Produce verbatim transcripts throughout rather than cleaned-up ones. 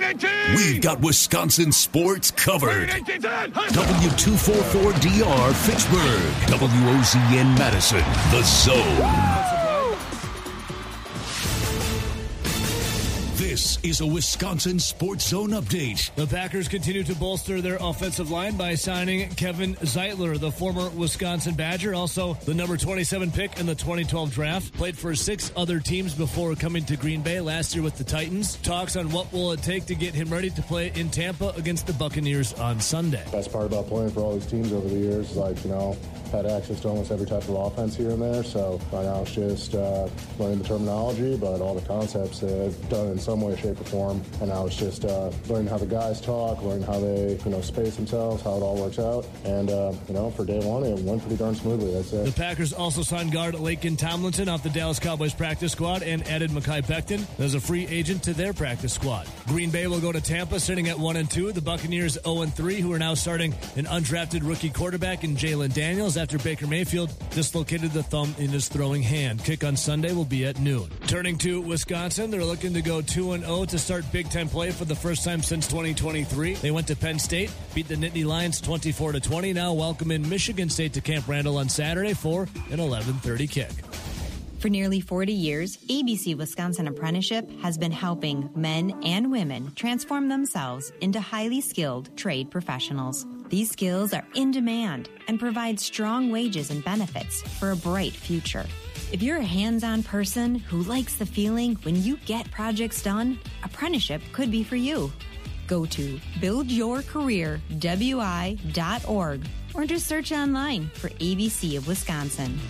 We've got Wisconsin sports covered. W two forty-four D R Fitchburg. W O Z N Madison. The Zone. This is a Wisconsin Sports Zone update. The Packers continue to bolster their offensive line by signing Kevin Zeitler, the former Wisconsin Badger, also the number twenty-seven pick in the twenty twelve draft. Played for six other teams before coming to Green Bay last year with the Titans. Talks on what will it take to get him ready to play in Tampa against the Buccaneers on Sunday. Best part about playing for all these teams over the years is, like, you know, had access to almost every type of offense here and there. So right now it's just uh, learning the terminology, but all the concepts they've done in some way, shape, or form. And now it's just uh, learning how the guys talk, learning how they, you know, space themselves, how it all works out. And, uh, you know, for day one, it went pretty darn smoothly. That's it. The Packers also signed guard Laken Tomlinson off the Dallas Cowboys practice squad and added Mekhi Becton as a free agent to their practice squad. Green Bay will go to Tampa sitting at one and two. The Buccaneers oh and three, who are now starting an undrafted rookie quarterback in Jalen Daniels after Baker Mayfield dislocated the thumb in his throwing hand. Kick on Sunday will be at noon. Turning to Wisconsin, they're looking to go two and oh to start Big Ten play for the first time since twenty twenty-three. They went to Penn State, beat the Nittany Lions twenty-four to twenty. Now welcome in Michigan State to Camp Randall on Saturday for an eleven thirty kick. For nearly forty years, A B C Wisconsin Apprenticeship has been helping men and women transform themselves into highly skilled trade professionals. These skills are in demand and provide strong wages and benefits for a bright future. If you're a hands-on person who likes the feeling when you get projects done, apprenticeship could be for you. Go to build your career w i dot org or just search online for A B C of Wisconsin.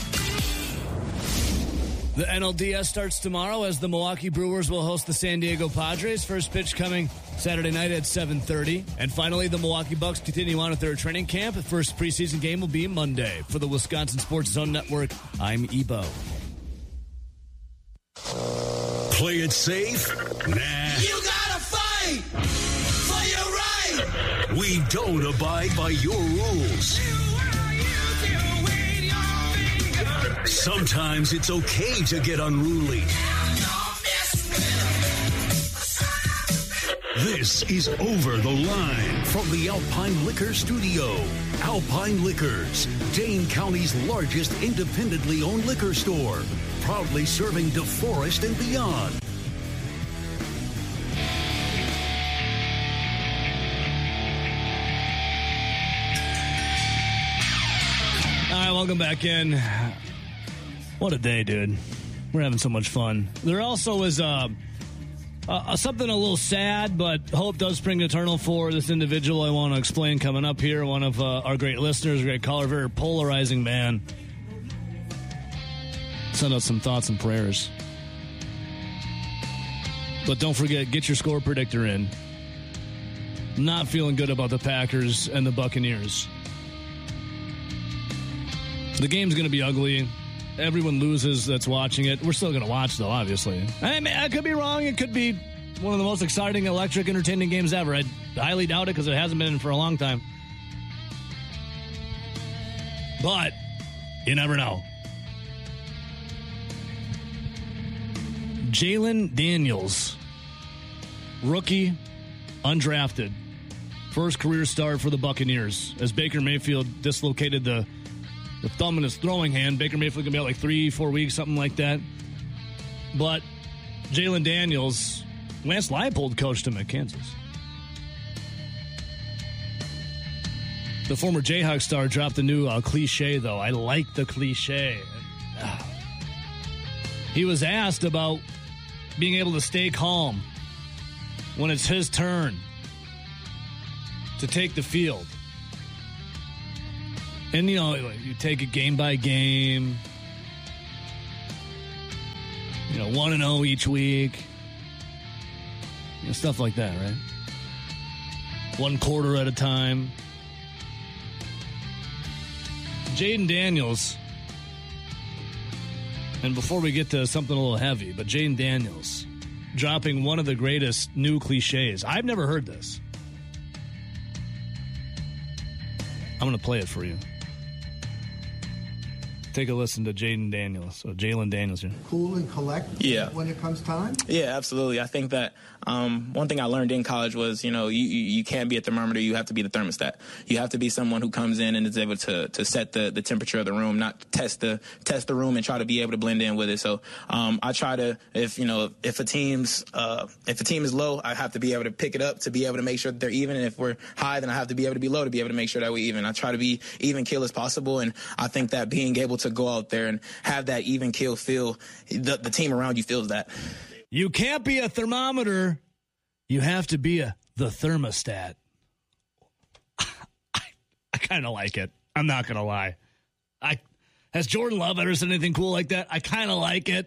The N L D S starts tomorrow as the Milwaukee Brewers will host the San Diego Padres. First pitch coming Saturday night at seven thirty. And finally, the Milwaukee Bucks continue on with their training camp. The first preseason game will be Monday. For the Wisconsin Sports Zone Network, I'm Ebo. Play it safe? Nah. You gotta fight for your right. We don't abide by your rules. Sometimes it's okay to get unruly. This is Over the Line from the Alpine Liquor Studio. Alpine Liquors, Dane County's largest independently owned liquor store, proudly serving DeForest and beyond. All right, welcome back in. What a day, dude. We're having so much fun. There also is uh, uh, something a little sad, but hope does spring eternal for this individual I want to explain coming up here. One of uh, our great listeners, great caller, very polarizing man. Send out some thoughts and prayers. But don't forget, get your score predictor in. Not feeling good about the Packers and the Buccaneers. The game's going to be ugly. Everyone loses that's watching it. We're still going to watch, though, obviously. I mean, I could be wrong. It could be one of the most exciting, electric, entertaining games ever. I highly doubt it because it hasn't been for a long time. But you never know. Jalen Daniels, rookie, undrafted. First career start for the Buccaneers as Baker Mayfield dislocated the The thumb in his throwing hand. Baker Mayfield going to be out like three, four weeks, something like that. But Jalen Daniels, Lance Leipold coached him at Kansas. The former Jayhawk star dropped a new uh, cliche, though. I like the cliche. Uh, he was asked about being able to stay calm when it's his turn to take the field. And, you know, you take it game by game. You know, one and oh each week. You know, stuff like that, right? One quarter at a time. Jaden Daniels. And before we get to something a little heavy, but Jaden Daniels dropping one of the greatest new cliches. I've never heard this. I'm going to play it for you. take a listen to Jaden Daniels, so Jalen Daniels here. Cool and collect yeah. when it comes time? Yeah, absolutely. I think that um, one thing I learned in college was, you know, you, you, you can't be a thermometer. You have to be the thermostat. You have to be someone who comes in and is able to to set the, the temperature of the room, not test the test the room and try to be able to blend in with it. So um, I try to, if, you know, if a team's uh, if a team is low, I have to be able to pick it up to be able to make sure that they're even. And if we're high, then I have to be able to be low to be able to make sure that we're even. I try to be even kill as possible. And I think that being able to go out there and have that even kill feel, the, the team around you feels that. You can't be a thermometer. You have to be a the thermostat. I, I kind of like it. I'm not going to lie. I Has Jordan Love ever said anything cool like that? I kind of like it.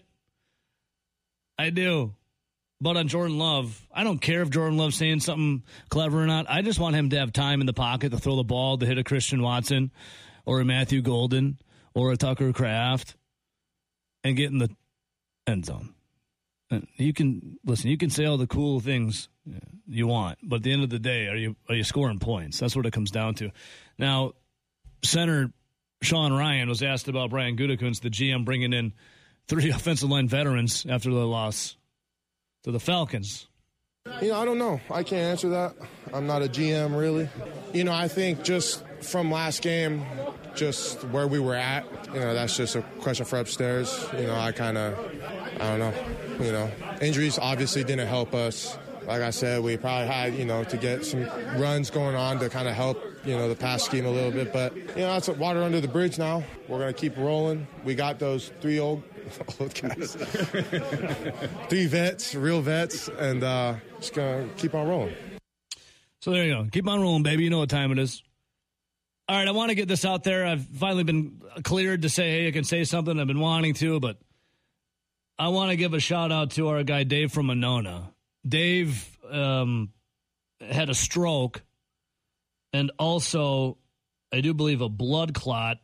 I do. But on Jordan Love, I don't care if Jordan Love's saying something clever or not. I just want him to have time in the pocket to throw the ball to hit a Christian Watson or a Matthew Golden or a Tucker Kraft and get in the end zone. And you can listen. You can say all the cool things you want, but at the end of the day, are you are you scoring points? That's what it comes down to. Now, center Sean Ryan was asked about Brian Gutekunst, the G M, bringing in three offensive line veterans after the loss to the Falcons. You know, I don't know. I can't answer that. I'm not a G M, really. You know, I think just from last game, just where we were at, you know, that's just a question for upstairs. You know, I kind of, I don't know. You know, injuries obviously didn't help us. Like I said, we probably had, you know, to get some runs going on to kind of help, you know, the pass scheme a little bit. But, you know, that's water under the bridge now. We're going to keep rolling. We got those three old, old guys. Three vets, real vets, and uh, just going to keep on rolling. So there you go. Keep on rolling, baby. You know what time it is. All right, I want to get this out there. I've finally been cleared to say, hey, I can say something. I've been wanting to, but I want to give a shout-out to our guy Dave from Monona. Dave um, had a stroke and also, I do believe, a blood clot.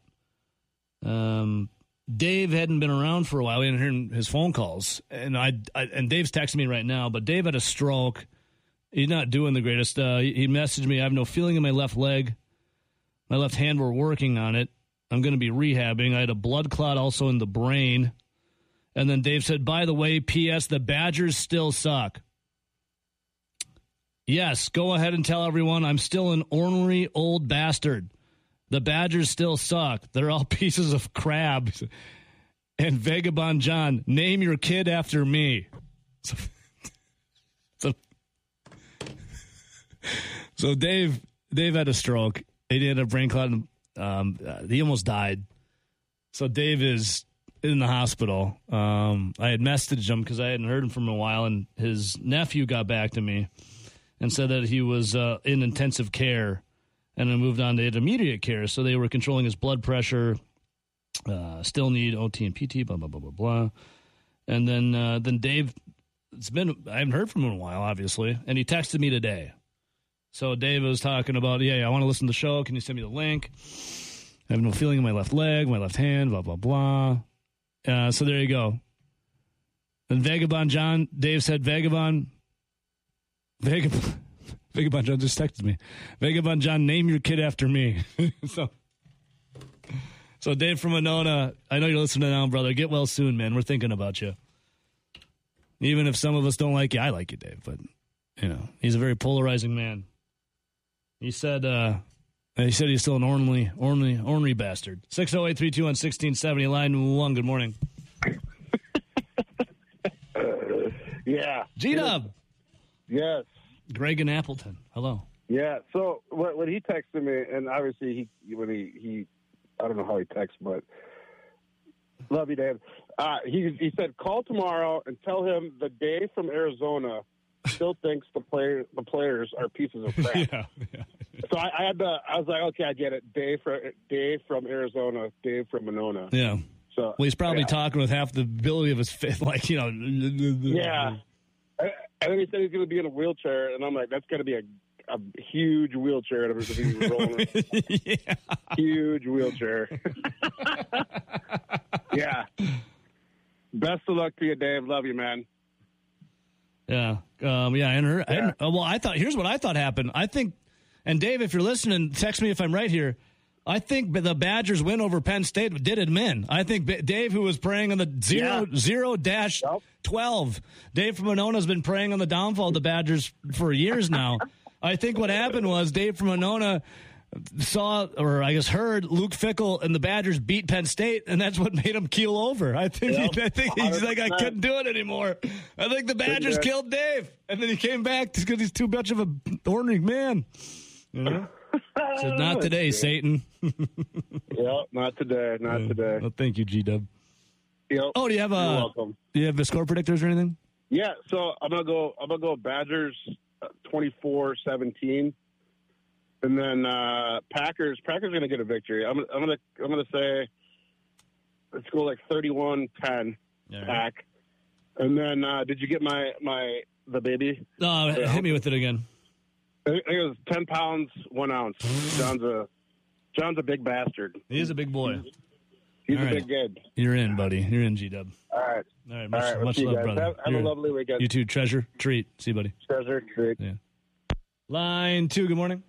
Um, Dave hadn't been around for a while. We hadn't heard his phone calls. And I, I and Dave's texting me right now, but Dave had a stroke. He's not doing the greatest. Uh, he, he messaged me, I have no feeling in my left leg. My left hand, we're working on it. I'm going to be rehabbing. I had a blood clot also in the brain. And then Dave said, by the way, P S, the Badgers still suck. Yes, go ahead and tell everyone I'm still an ornery old bastard. The Badgers still suck. They're all pieces of crab. And Vagabond John, name your kid after me. So, so, so Dave, Dave had a stroke. He had a brain clot. And, um, he almost died. So Dave is in the hospital. Um, I had messaged him because I hadn't heard him from a while, and his nephew got back to me and said that he was uh, in intensive care and then moved on to intermediate care. So they were controlling his blood pressure, uh, still need O T and P T, blah, blah, blah, blah, blah. And then uh, then Dave, it's been, I haven't heard from him in a while, obviously, and he texted me today. So Dave was talking about, yeah, yeah, I want to listen to the show. Can you send me the link? I have no feeling in my left leg, my left hand, blah, blah, blah. Uh, so there you go. And Vagabond John, Dave said, Vagabond, Vagabond, Vagabond John just texted me. Vagabond John, name your kid after me. so, so Dave from Monona, I know you're listening now, brother. Get well soon, man. We're thinking about you. Even if some of us don't like you, I like you, Dave. But, you know, he's a very polarizing man. He said, uh, he said he's still an ornery, ornery, ornery bastard. six oh eight, three two one, one six seven oh, line one. Good morning. uh, yeah. G-Dub. Yes. Greg and Appleton. Hello. Yeah. So when, when he texted me, and obviously he, when he, he, I don't know how he texts, but love you, Dave. Uh, he, he said, call tomorrow and tell him the Dave from Arizona still thinks the player, the players are pieces of crap. yeah, yeah. So I, I had to, I was like, okay, I get it. Dave from, Dave from Arizona, Dave from Monona. Yeah. So well, he's probably yeah. talking with half the ability of his face, like, you know. Yeah. And then he said he's going to be in a wheelchair, and I'm like, that's going to be a, a huge wheelchair to be rolling. yeah. Huge wheelchair. yeah. Best of luck to you, Dave. Love you, man. Yeah. Um, yeah. And her, yeah. and, uh, well, I thought, here's what I thought happened. I think, and Dave, if you're listening, text me if I'm right here. I think the Badgers win over Penn State did him in. I think Dave, who was praying on the zero, Yeah. zero dash twelve, Dave from Monona has been praying on the downfall of the Badgers for years now. I think what happened was Dave from Monona saw, or I guess heard, Luke Fickell and the Badgers beat Penn State, and that's what made him keel over. I think Yep. he, I think he's like, I couldn't do it anymore. I think the Badgers Yeah. killed Dave, and then he came back because he's too much of a ornery man. You know? So not today, Satan. Yep, not today, not today. Well, thank you, G-Dub. Yep. Oh, do you have You're a welcome. do you have the score predictors or anything? Yeah, so I'm gonna go. I'm gonna go Badgers twenty-four seventeen, and then uh, Packers. Packers are gonna get a victory. I'm, I'm gonna. I'm gonna say let's go like thirty-one ten All right. Pack, and then uh, did you get my my the baby? No, Yeah. hit me with it again. I think it was ten pounds one ounce. John's a John's a big bastard. He is a big boy. He's All a right. big kid. You're in, buddy. You're in, G-Dub. All right. All right, All much, right. we'll much see you love, guys. brother. Have, have a You're- lovely weekend. You too. Treasure, treat. See you, buddy. Treasure treat. Yeah. Line two, good morning.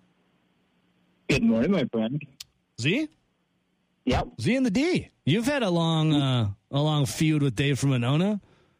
Good morning, my friend. Z? Yep. Z and the D. You've had a long uh, a long feud with Dave from Monona.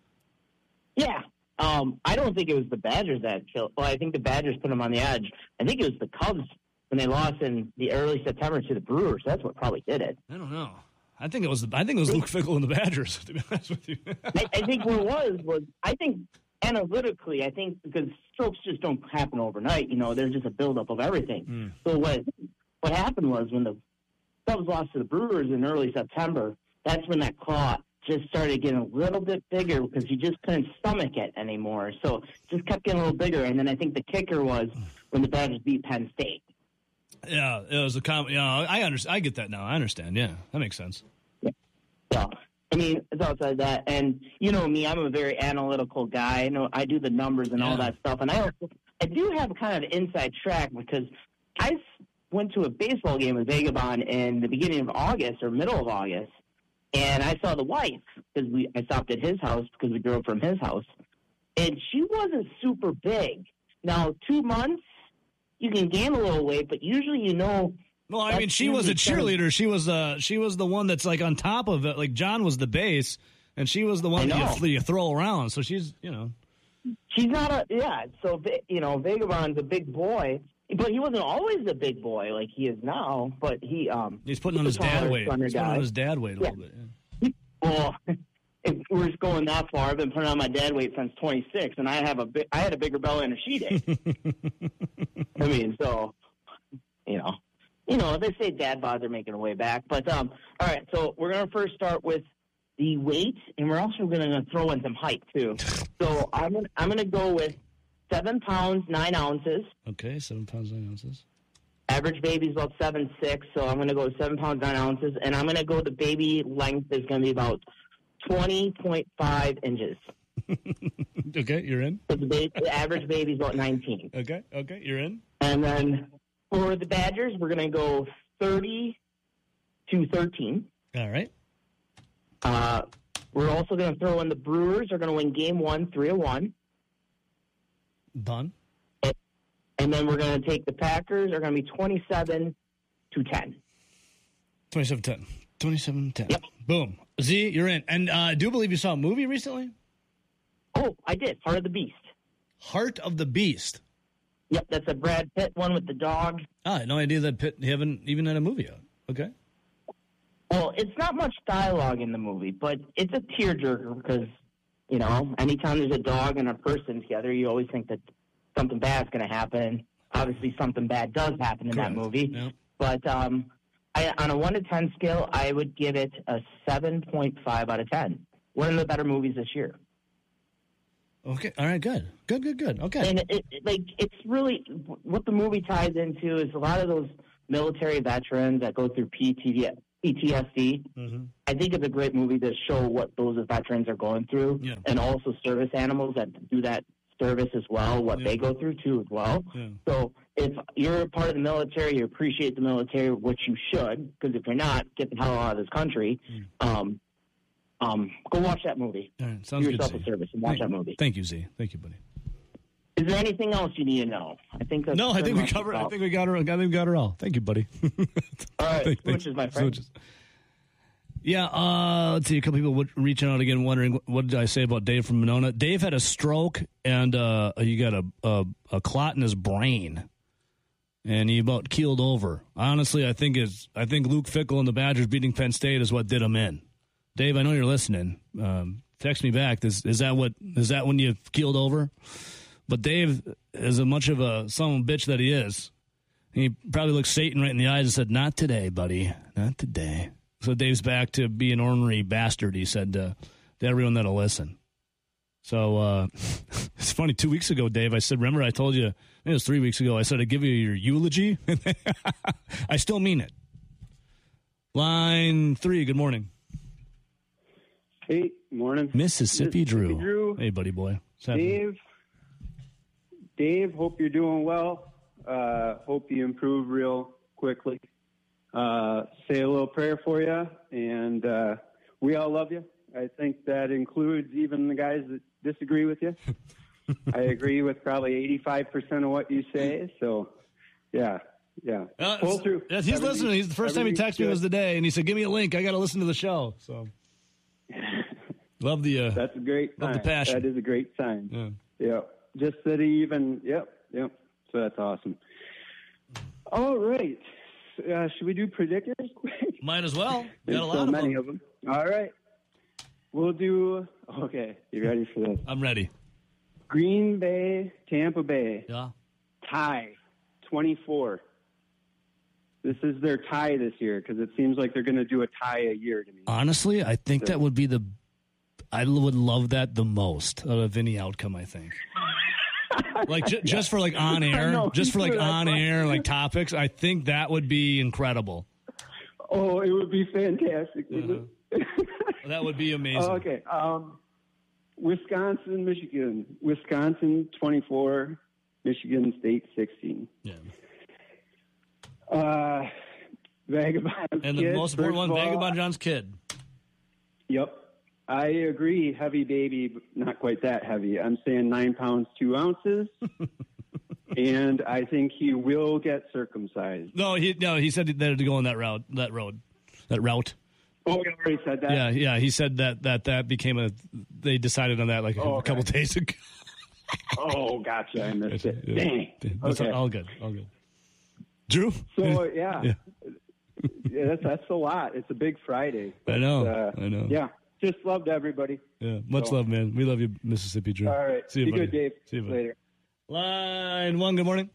Yeah. Um, I don't think it was the Badgers that killed. Well, I think the Badgers put them on the edge. I think it was the Cubs when they lost in the early September to the Brewers. That's what probably did it. I don't know. I think it was I think it was Luke Fickell and the Badgers, to be honest with you. I, I think what it was was I think analytically, I think because strokes just don't happen overnight. You know, there's just a buildup of everything. Mm. So what what happened was when the Cubs lost to the Brewers in early September, that's when that claw just started getting a little bit bigger because he just couldn't stomach it anymore. So it just kept getting a little bigger. And then I think the kicker was when the Badgers beat Penn State. Yeah, it was a com- yeah, I understand. I get that now. I understand. Yeah, that makes sense. So, I mean, it's outside that. And you know me, I'm a very analytical guy. I know I do the numbers and Yeah. all that stuff. And I also, I do have kind of an inside track because I s- went to a baseball game with Vagabond in the beginning of August or middle of August. And I saw the wife because we I stopped at his house because we drove from his house. And she wasn't super big. Now, two months, you can gain a little weight, but usually you know. Well, I mean, that's she was a usually cheerleader. She was uh, she was the one that's like on top of it. Like John was the base, and she was the one I that know. you, you throw around. So she's, you know, She's not a yeah. So Va- you know, Vagabond's a big boy, but he wasn't always a big boy like he is now. But he um he's putting on his a taller, dad weight. slender He's putting guy. on his dad weight a Yeah. little bit. Yeah. Well, if we're just going that far, I've been putting on my dad weight since twenty-six, and I have a bi- I had a bigger belly than she did. I mean, so you know, you know, they say dad bods are making a way back. But um, all right, so we're gonna first start with the weight, and we're also gonna throw in some height too. So I'm gonna I'm gonna go with seven pounds nine ounces. Okay, seven pounds nine ounces. Average baby's about seven six, so I'm gonna go with seven pounds nine ounces, and I'm gonna go. The baby length is gonna be about twenty point five inches. Okay, you're in. So the, ba- the average baby's about nineteen. Okay, okay, you're in. And then for the Badgers, we're going to go thirty to thirteen. All right. Uh, we're also going to throw in the Brewers are going to win game one, three to one. Done. And then we're going to take the Packers are going to be twenty-seven to ten. twenty-seven ten. twenty-seven ten. Yep. Boom. Z, you're in. And uh, I do believe you saw a movie recently? Oh, I did. Heart of the Beast. Heart of the Beast. Yep, that's a Brad Pitt one with the dog. Ah, I had no idea that Pitt you haven't even had a movie out. Okay. Well, it's not much dialogue in the movie, but it's a tearjerker because, you know, anytime there's a dog and a person together, you always think that something bad's going to happen. Obviously, something bad does happen in Correct. that movie. Yep. But um, I, on a one to ten scale, I would give it a seven point five out of ten. One of the better movies this year. Okay. All right. Good. Good. Good. Good. Okay. And it, it, like it's really what the movie ties into is a lot of those military veterans that go through P T S D. Mm-hmm. I think it's a great movie to show what those veterans are going through, Yeah. and also service animals that do that service as well, what Yeah. they go through too as well. Yeah. So if you're a part of the military, you appreciate the military, which you should, because if you're not, get the hell out of this country. Mm. Um, um, go watch that movie. All right. Sounds Do good. yourself Z. a service and watch Thank, that movie. Thank you, Z. Thank you, buddy. Is there anything else you need to know? I think that's no. I think we covered. I think we got her. I think we got her all. Thank you, buddy. All right, Thank, switches, my friend. Switches. Yeah. Uh, let's see. A couple people would, reaching out again, wondering what did I say about Dave from Monona. Dave had a stroke, and uh, he got a, a a clot in his brain, and he about keeled over. Honestly, I think is I think Luke Fickell and the Badgers beating Penn State is what did him in. Dave, I know you're listening. Um, text me back. Is is that what is that when you keeled over? But Dave, as a much of a son of a bitch that he is, he probably looked Satan right in the eyes and said, "Not today, buddy. Not today." So Dave's back to be an ornery bastard, he said to, to everyone that'll listen. So uh, it's funny. Two weeks ago, Dave, I said, remember I told you, I think it was three weeks ago, I said I'd give you your eulogy. I still mean it. Line three, good morning. Hey, morning. Mississippi, Mississippi Drew. Drew. Hey, buddy boy. Dave, Dave, hope you're doing well. Uh, hope you improve real quickly. Uh, say a little prayer for you, and uh, we all love you. I think that includes even the guys that disagree with you. I agree with probably eighty-five percent of what you say, so, yeah, yeah. Uh, Pull through. Yes, he's listening. He's, the first time he texted me was today, and he said, give me a link. I got to listen to the show. So, love the uh, That's a great sign. Love the passion. That is a great sign. Yeah. Yeah. Just that he even, yep, yep. So that's awesome. All right. Uh, should we do predictors quick? Might as well. There's Got a lot so of many them. of them. All right. We'll do, okay, you ready for this? I'm ready. Green Bay, Tampa Bay. Yeah. Tie, twenty-four. This is their tie this year because it seems like they're going to do a tie a year to me. Honestly, I think that would be the, I would love that the most out of any outcome, I think. Like ju- just for like on air, know, just for like on right. air like topics, I think that would be incredible. Oh, it would be fantastic. Uh-huh. That would be amazing. Oh, okay. Um, Wisconsin, Michigan. Wisconsin, twenty-four. Michigan State, sixteen. Yeah. Uh, Vagabond And the kid, most important one, first of all, Vagabond John's kid. Yep. I agree, heavy baby, but not quite that heavy. I'm saying nine pounds, two ounces. And I think he will get circumcised. No, he no, he said that to go on that route, that road, that route. Oh, he already said that? Yeah, yeah, he said that that that became a. They decided on that like a, Oh, okay. a couple days ago. Oh, gotcha. I missed it. Yeah. Dang. That's Okay. all good. All good. Drew. So, yeah. Yeah. Yeah, that's, that's a lot. It's a big Friday. I know. Uh, I know. Yeah. Just loved everybody. Yeah. Much So- love, man. We love you, Mississippi Drew. All right. See you, Be buddy. good, Dave. See you, buddy. Later. Line one. Good morning.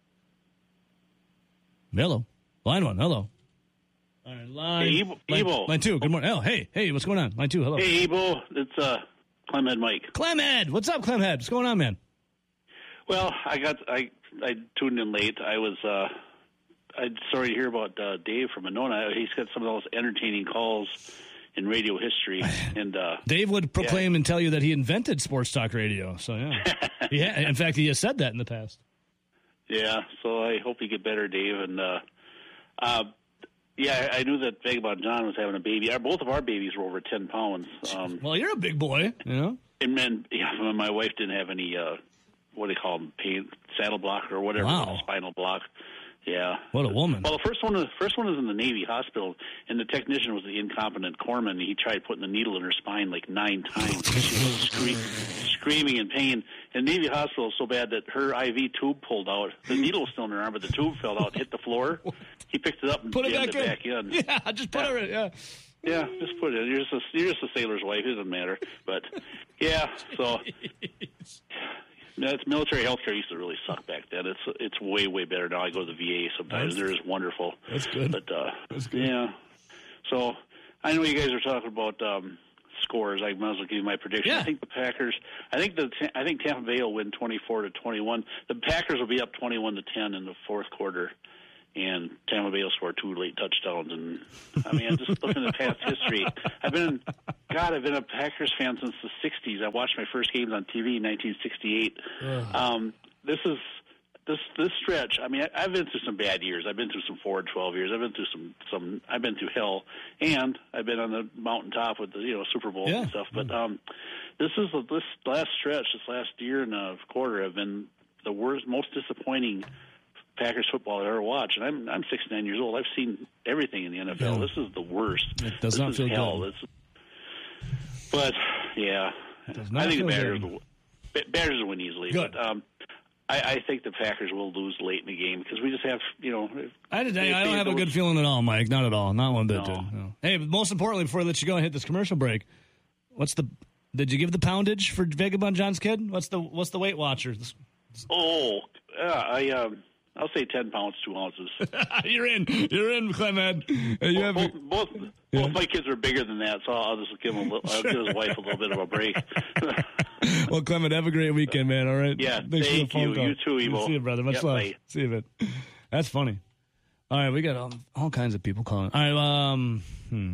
Hello. Line one. Hello. All right. Line. Hey, Ebo. Line, Ebo. line two. Good morning. Oh, hey, hey. What's going on? Line two. Hello. Hey, Ebo. It's uh, Clemhead Mike. Clemhead. What's up, Clemhead? What's going on, man? Well, I got I I tuned in late. I was uh, I'm sorry to hear about uh, Dave from Monona. He's got some of those entertaining calls in radio history, and uh, Dave would proclaim and tell you that he invented sports talk radio. So yeah, yeah. In fact, he has said that in the past. yeah. So I hope you get better, Dave. And uh, uh, yeah, I knew that Vagabond John was having a baby. Our, both of our babies were over ten pounds. Um, Well, you're a big boy, you know. and then yeah, my wife didn't have any. Uh, what do they call them? Pain, saddle block or whatever. Wow. Spinal block. Yeah. What a woman. Well, the first one, the first one was in the Navy hospital, and the technician was the incompetent corpsman. He tried putting the needle in her spine like nine times. She was scre- screaming in pain. And Navy hospital was so bad that her I V tube pulled out. The needle was still in her arm, but the tube fell out, and hit the floor. He picked it up and Put it jammed back it in. back in. Yeah, just put Yeah. it. Yeah. Yeah, just put it. You're just a, you're just a sailor's wife. It doesn't matter. But yeah, so. No, it's military healthcare used to really suck back then. It's it's way way better now. I go to the V A sometimes. That's- They're just wonderful. That's good. But uh, That's good. yeah. So I know you guys are talking about um, scores. I might as well give you my prediction. Yeah. I think the Packers. I think the I think Tampa Bay will win twenty-four to twenty-one. The Packers will be up twenty-one to ten in the fourth quarter, and Tampa Bay will score two late touchdowns. And I mean, just looking at past history, I've been God, I've been a Packers fan since the sixties. I watched my first games on T V in nineteen sixty-eight. Um, this is this this stretch. I mean, I, I've been through some bad years. I've been through some four and twelve years. I've been through some some. I've been through hell, and I've been on the mountaintop with the you know Super Bowl Yeah. and stuff. But um, this is a, this last stretch, this last year and a quarter have been the worst, most disappointing Packers football I've ever watched. And I'm I'm sixty-nine years old. I've seen everything in the N F L. Yeah. This is the worst. It does this not is feel hell. good. This, but yeah, does not I think the feel Bears good. will, Bears will win easily. Good. But um, I, I think the Packers will lose late in the game because we just have you know. I, did, they- I don't they have a don't- good feeling at all, Mike. Not at all. Not one bit. No. Dude. No. Hey, but most importantly, before I let you go and hit this commercial break, what's the? Did you give the poundage for Vagabond John's kid? What's the What's the Weight Watcher? Oh, yeah, I um, I'll say ten pounds, two ounces. You're in. You're in, Clement. Hey, you have both, both, Yeah. both my kids are bigger than that, so I'll just give him a little, I'll give his wife a little bit of a break. Well, Clement, have a great weekend, man. All right. Yeah, Thanks for the thank phone you. call. You too, Evo. See you, brother. Much Yep, love. bye. See you, man. That's funny. All right, we got all, all kinds of people calling. All right, um, hmm.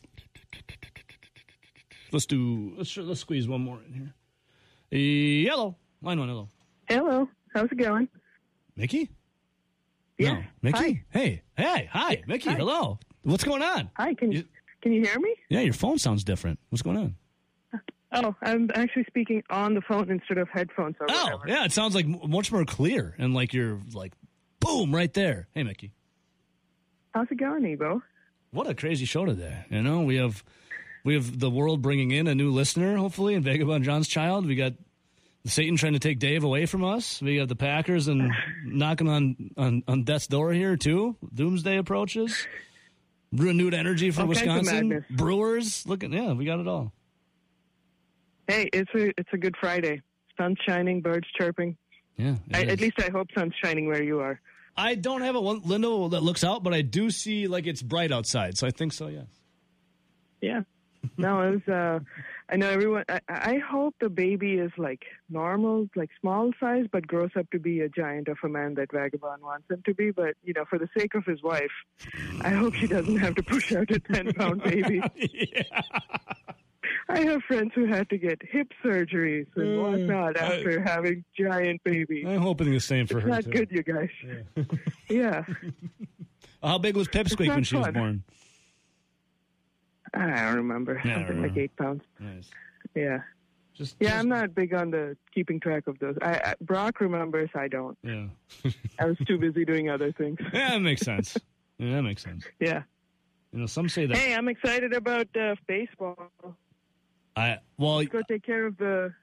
Let's do. Let's let's squeeze one more in here. Yellow line one. Hello, Hello. How's it going? Mickey. Yeah. No. Mickey. Hi. Hey. Hey. Hi, Mickey. Hi. Hello. What's going on? Hi. Can you can you hear me? Yeah, your phone sounds different. What's going on? Oh, I'm actually speaking on the phone instead of headphones or Oh, whatever. yeah. It sounds like m- much more clear and like you're like, boom, right there. Hey, Mickey. How's it going, Evo? What a crazy show today. You know, we have we have the world bringing in a new listener, hopefully, in Vagabond John's Child. We got Satan trying to take Dave away from us. We have the Packers and knocking on, on, on death's door here, too. Doomsday approaches. Renewed energy for All kinds of Wisconsin. madness. Brewers. Looking, yeah, we got it all. Hey, it's a it's a good Friday. Sun's shining, birds chirping. Yeah. it I, is. at least I hope sun's shining where you are. I don't have a one- window that looks out, but I do see like it's bright outside, so I think so, yes. Yeah. No, it was. Uh, I know everyone. I, I hope the baby is like normal, like small size, but grows up to be a giant of a man that Vagabond wants him to be. But you know, for the sake of his wife, I hope she doesn't have to push out a ten pound baby. Yeah. I have friends who had to get hip surgeries and Uh, whatnot I- after having giant babies. I'm hoping the same for It's her, not too. good, you guys. Yeah. How big was Pipsqueak not when she was fun. born? I don't remember. Yeah, I Something remember. like eight pounds. Nice. Yeah. Just, Yeah, just- I'm not big on the keeping track of those. I, I Brock remembers, I don't. Yeah. I was too busy doing other things. Yeah, that makes sense. Yeah, that makes sense. Yeah. You know, some say that. Hey, I'm excited about uh, baseball. I well. Let's go take care of the.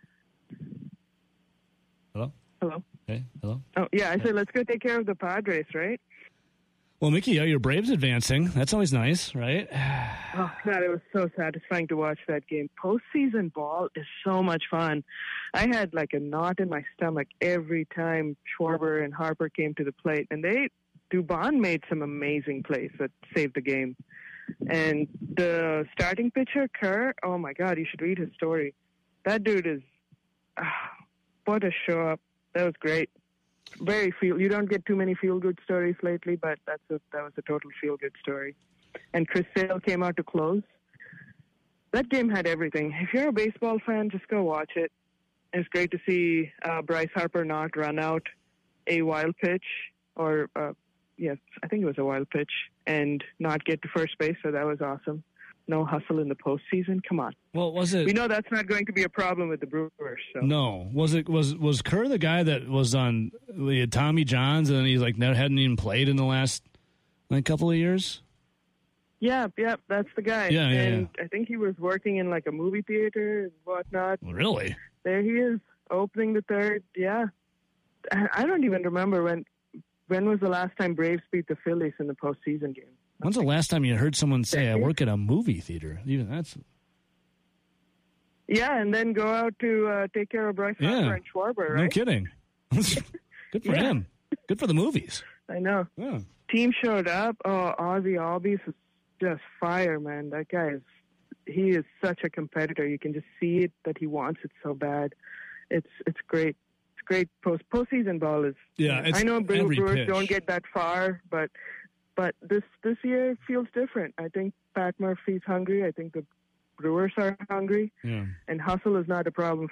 Hello. Hello. Hey. Hello. Oh yeah, I said let's go take care of the Padres, right? Well, Mickey, are your Braves advancing? That's always nice, right? Oh God, it was so satisfying to watch that game. Postseason ball is so much fun. I had like a knot in my stomach every time Schwarber and Harper came to the plate, and they Dubon made some amazing plays that saved the game. And the starting pitcher, Kerr, oh my God, you should read his story. That dude is, ah, what a show up. That was great. Very feel. You don't get too many feel-good stories lately, but that's a, that was a total feel-good story. And Chris Sale came out to close. That game had everything. If you're a baseball fan, just go watch it. It's great to see uh, Bryce Harper not run out a wild pitch, or uh, yes, I think it was a wild pitch, and not get to first base. So that was awesome. No hustle in the postseason. Come on. Well, was it? We know that's not going to be a problem with the Brewers. So. No. Was it? Was was Kerr the guy that was on the Tommy Johns and he's like never hadn't even played in the last like couple of years? Yeah, yeah, that's the guy. Yeah, yeah, and I think he was working in like a movie theater and whatnot. Really? There he is, opening the third. Yeah, I I don't even remember when. When was the last time Braves beat the Phillies in the postseason game? When's the last time you heard someone say, "I work at a movie theater"? Even that's. Yeah, and then go out to uh, take care of Bryce Yeah. Harper and Schwarber, right? No kidding. Good for Yeah. him. Good for the movies. I know. Yeah. Team showed up. Oh, Ozzy Albies is just fire, man. That guy is, he is such a competitor. You can just see it that he wants it so bad. It's it's great. It's great. Post postseason ball is. Yeah, it's I know Brew- every Brewers pitch. don't get that far, but but this this year feels different. I think Pat Murphy's hungry. I think the Brewers are hungry, Yeah. and hustle is not a problem